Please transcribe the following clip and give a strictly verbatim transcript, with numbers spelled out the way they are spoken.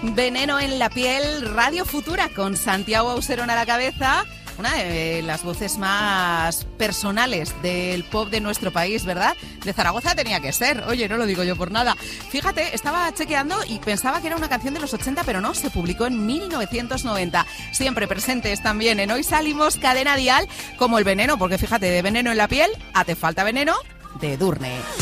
Veneno en la piel, Radio Futura, con Santiago Auserón a la cabeza. Una de las voces más personales del pop de nuestro país, ¿verdad? De Zaragoza tenía que ser. Oye, no lo digo yo por nada. Fíjate, estaba chequeando y pensaba que era una canción de los ochenta, pero no, se publicó en mil novecientos noventa. Siempre presentes también en Hoy Salimos, Cadena Dial, como el veneno, porque fíjate, de Veneno en la piel a Te falta veneno, de Edurne.